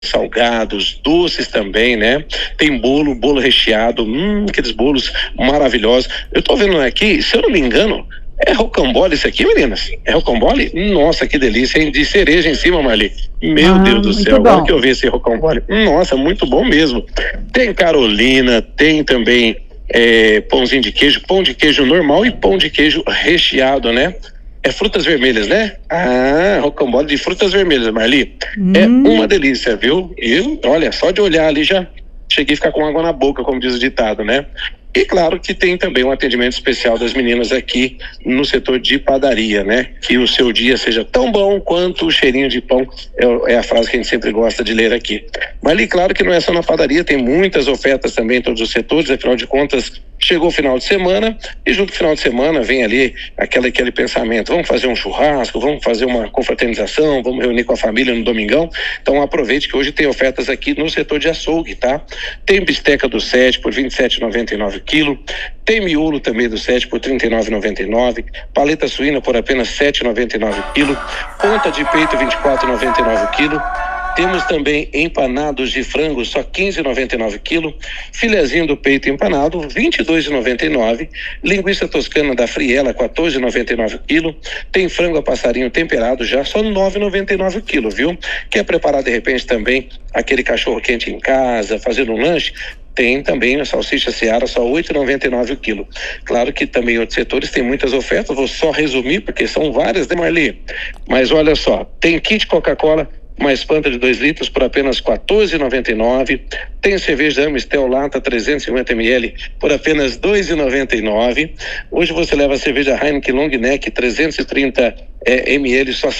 salgados, doces também, né? Tem bolo recheado, aqueles bolos maravilhosos. Eu tô vendo aqui, se eu não me engano, é rocambole isso aqui, meninas? É rocambole? Nossa, que delícia, hein? De cereja em cima, Marli. Meu Deus do céu, agora que eu vi esse rocambole. Nossa, muito bom mesmo. Tem Carolina, tem também pãozinho de queijo, pão de queijo normal e pão de queijo recheado, né? É frutas vermelhas, né? Rocambole de frutas vermelhas, Marli. É uma delícia, viu? E olha, só de olhar ali já cheguei a ficar com água na boca, como diz o ditado, né? E claro que tem também um atendimento especial das meninas aqui no setor de padaria, né? Que o seu dia seja tão bom quanto o cheirinho de pão, é a frase que a gente sempre gosta de ler aqui. Mas ali, claro que não é só na padaria, tem muitas ofertas também em todos os setores, afinal de contas, chegou o final de semana e junto com o final de semana vem ali aquele pensamento, vamos fazer um churrasco, vamos fazer uma confraternização, vamos reunir com a família no domingão. Então aproveite que hoje tem ofertas aqui no setor de açougue, tá? Tem bisteca do 7 por R$ 27,99 quilo, tem miolo também do 7 por R$ 39,99, paleta suína por apenas R$ 7,99 quilo, ponta de peito R$ 24,99 quilo. Temos também empanados de frango, só R$ 15,99 quilo, filezinho do peito empanado, R$ 22,99, linguiça toscana da Friela, R$ 14,99 quilo, tem frango a passarinho temperado já, só R$ 9,99 quilo, viu? Quer preparar de repente também aquele cachorro quente em casa, fazendo um lanche? Tem também a salsicha Seara, só R$ 8,99 o quilo. Claro que também outros setores têm muitas ofertas, vou só resumir porque são várias, né, Marli? Mas olha só, tem kit Coca-Cola, mais Fanta de 2 litros por apenas R$ 14,99. Tem cerveja Amistel Lata 350 ml por apenas R$ 2,99. Hoje você leva a cerveja Heineken Long Neck 330 ml só R$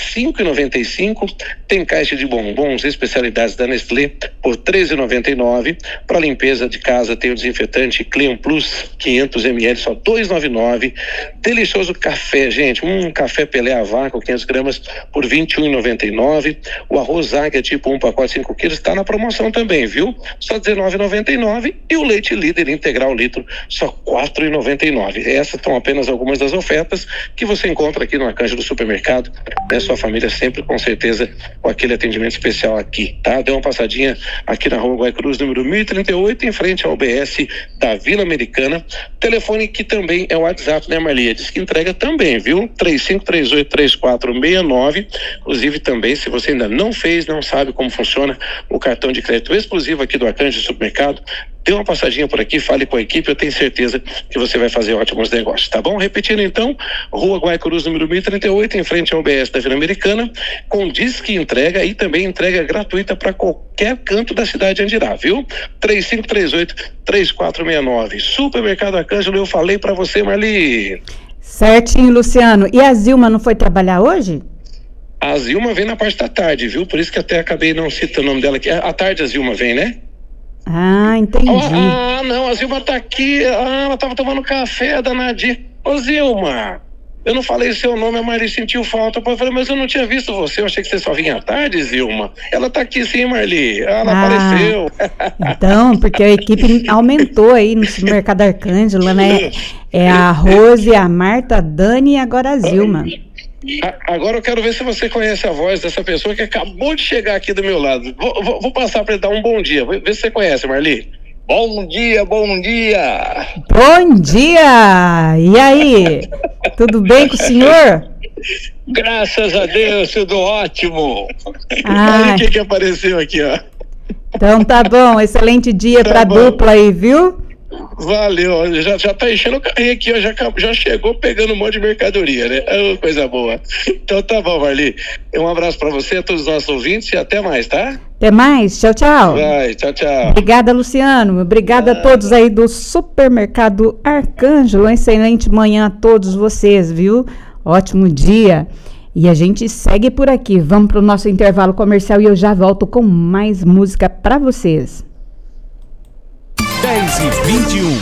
5,95. Tem caixa de bombons especialidades da Nestlé por R$ 13,99. Para limpeza de casa tem o desinfetante Clean Plus 500 ml só R$ 2,99. Delicioso café, gente, café Pelé a vácuo 500 gramas por R$ 21,99. O arroz Águia tipo 1 pacote 5 quilos está na promoção também, viu? Só R$ 19,99. E o leite líder integral litro só R$ 4,99. Essas são apenas algumas das ofertas que você encontra aqui no Arcanjo do Supermercado, né? Sua família sempre com certeza com aquele atendimento especial aqui, tá? Dê uma passadinha aqui na Rua Guaicruz, número 1038, em frente ao UBS da Vila Americana. Telefone que também é o WhatsApp, né, Marli? Diz que entrega também, viu? 3538-3469. Inclusive também, se você ainda não fez, não sabe como funciona o cartão de crédito exclusivo aqui do Arcanjo do Supermercado, dê uma passadinha por aqui, fale com a equipe, eu tenho certeza que você vai fazer ótimos negócios, tá bom? Repetindo então, Rua Guaicruz, número 1038, em frente ao UBS da Vila Americana, com disque entrega e também entrega gratuita para qualquer canto da cidade de Andirá, viu? 3538-3469. Supermercado Arcângelo, eu falei para você, Marli. Certinho, Luciano. E a Zilma não foi trabalhar hoje? A Zilma vem na parte da tarde, viu? Por isso que até acabei não citando o nome dela aqui. À tarde a Zilma vem, né? Ah, entendi. Não, a Zilma tá aqui. Ela tava tomando café, a Nadir. Ô, Zilma, eu não falei seu nome, a Marli sentiu falta. Eu falei, mas eu não tinha visto você, eu achei que você só vinha à tarde, Zilma. Ela tá aqui sim, Marli, ela apareceu. Então, porque a equipe aumentou aí no Supermercado Arcângelo, né? É a Rose, a Marta, a Dani e agora a Zilma. Agora eu quero ver se você conhece a voz dessa pessoa que acabou de chegar aqui do meu lado. Vou passar para ele dar um bom dia. Vê se você conhece, Marli. Bom dia, bom dia. Bom dia! E aí? Tudo bem com o senhor? Graças a Deus, tudo ótimo. Olha o que apareceu aqui, ó. Então tá bom, excelente dia pra dupla aí, viu? Valeu, já tá enchendo o carrinho aqui, ó, já chegou pegando um monte de mercadoria, né? Coisa boa. Então tá bom, Marli. Um abraço pra você, a todos os nossos ouvintes e até mais, tá? Até mais, tchau, tchau. Vai, tchau, tchau. Obrigada, Luciano. Obrigada a todos aí do Supermercado Arcângelo. Excelente manhã a todos vocês, viu? Ótimo dia. E a gente segue por aqui. Vamos pro nosso intervalo comercial e eu já volto com mais música pra vocês. 10h21.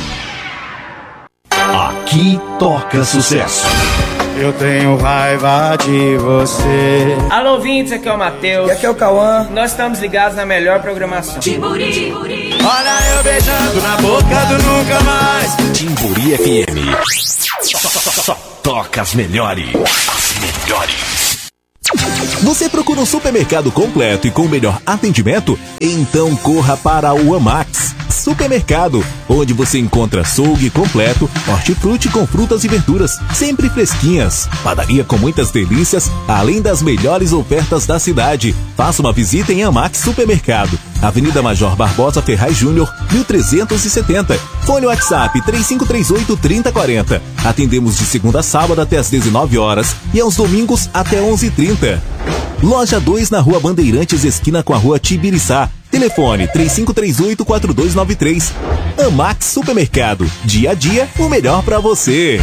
Aqui toca sucesso. Eu tenho raiva de você. Alô, ouvintes, aqui é o Matheus. E aqui é o Cauã. Nós estamos ligados na melhor programação. Timburi. Olha eu beijando na boca do nunca mais. Timburi FM. Só toca as melhores. As melhores. Você procura um supermercado completo e com o melhor atendimento? Então corra para o Amax Supermercado, onde você encontra açougue completo, hortifruti com frutas e verduras, sempre fresquinhas, padaria com muitas delícias, além das melhores ofertas da cidade. Faça uma visita em Amax Supermercado, Avenida Major Barbosa Ferraz Júnior, 1370. Fone WhatsApp 3538-3040. Atendemos de segunda a sábado até às 19 horas e aos domingos até 11h30. Loja 2 na Rua Bandeirantes, esquina com a Rua Tibiriçá. Telefone 3538-4293. Amax Supermercado. Dia a dia, o melhor para você.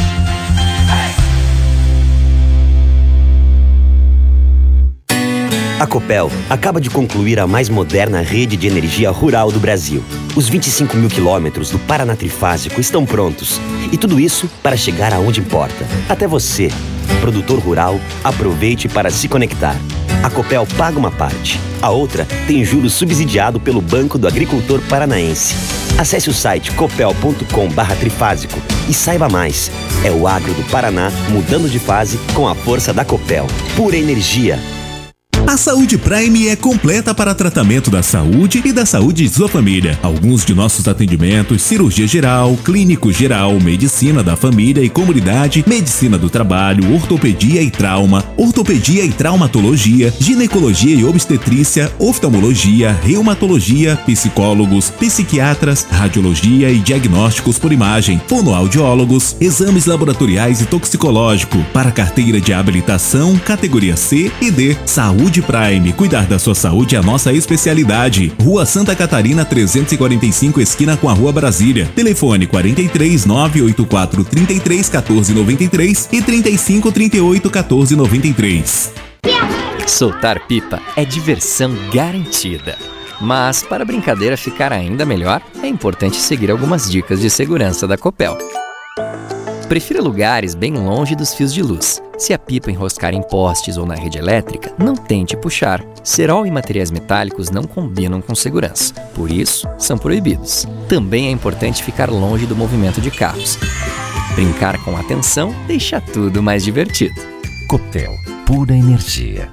A Copel acaba de concluir a mais moderna rede de energia rural do Brasil. Os 25 mil quilômetros do Paraná Trifásico estão prontos. E tudo isso para chegar aonde importa. Até você, produtor rural, aproveite para se conectar. A Copel paga uma parte. A outra tem juros subsidiado pelo Banco do Agricultor Paranaense. Acesse o site copel.com/trifásico e saiba mais. É o agro do Paraná mudando de fase com a força da Copel. Pura energia. A Saúde Prime é completa para tratamento da saúde e da saúde de sua família. Alguns de nossos atendimentos: cirurgia geral, clínico geral, medicina da família e comunidade, medicina do trabalho, ortopedia e traumatologia, ginecologia e obstetrícia, oftalmologia, reumatologia, psicólogos, psiquiatras, radiologia e diagnósticos por imagem, fonoaudiólogos, exames laboratoriais e toxicológico. Para carteira de habilitação, categoria C e D. Saúde Prime, cuidar da sua saúde é a nossa especialidade. Rua Santa Catarina 345, esquina com a Rua Brasília. Telefone 43 984 33 14 93 e 35 38 14 93. Soltar pipa é diversão garantida. Mas para a brincadeira ficar ainda melhor, é importante seguir algumas dicas de segurança da Copel. Prefira lugares bem longe dos fios de luz. Se a pipa enroscar em postes ou na rede elétrica, não tente puxar. Cerol e materiais metálicos não combinam com segurança, por isso, são proibidos. Também é importante ficar longe do movimento de carros. Brincar com atenção deixa tudo mais divertido. Copel, pura energia.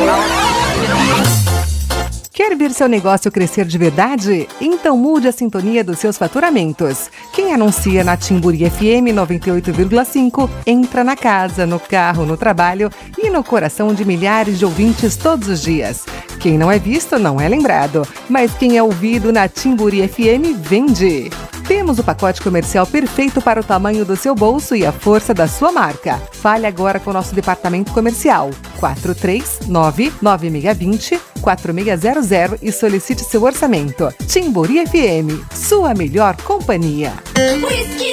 Quer ver seu negócio crescer de verdade? Então mude a sintonia dos seus faturamentos. Quem anuncia na Timburi FM 98,5 entra na casa, no carro, no trabalho e no coração de milhares de ouvintes todos os dias. Quem não é visto não é lembrado, mas quem é ouvido na Timburi FM vende. Temos o pacote comercial perfeito para o tamanho do seu bolso e a força da sua marca. Fale agora com o nosso departamento comercial 439-9620-4600 e solicite seu orçamento. Timburi FM, sua melhor companhia.